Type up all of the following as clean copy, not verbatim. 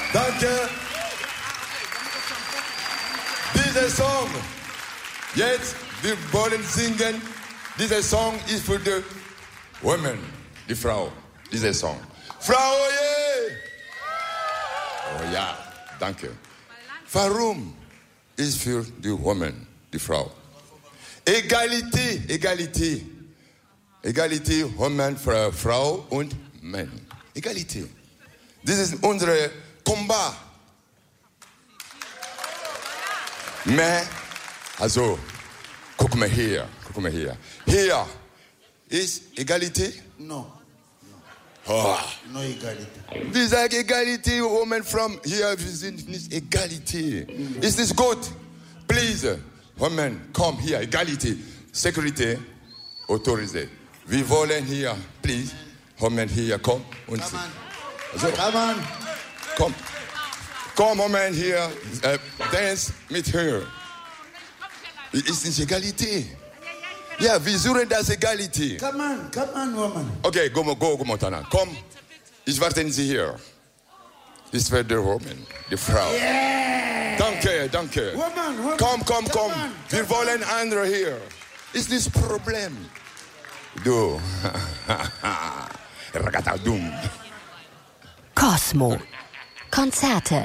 Danke. Dieser Song, jetzt, wir wollen singen. Dieser Song ist für die Women, die Frau. Dieser Song. Frau, oje! Oh ja, danke. Warum ist für die Women, die Frau? Egalité, Egalité. Egalité, Women, Frau und Mann. Egalité. Das ist unser Combat. Mais, also, guck mal hier. Hier ist Egalité? No. Oh. No Egalité. Wir sagen Egalité, Women from hier, wir sind nicht Egalité. Ist es gut? Please, Women, komm hier, Egalité. Security, autorisé. Wir wollen hier, please, Women hier, komm. Und Come on. also, Come on. komm. Komm, Women hier, dance mit her. Ist nicht Egalité. Ja, wir suchen das Egalité. Come on, woman. Okay, go, Montana. Komm, ich warte Sie hier. Ich werde die Woman, die Frau. Yeah. Danke. Woman. Komm. Come Wir wollen andere hier. Ist das Problem? Du. Ragatadum. Cosmo. Konzerte.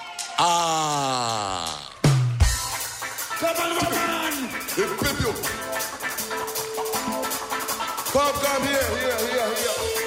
Ah. Come on, woman. Le peuple.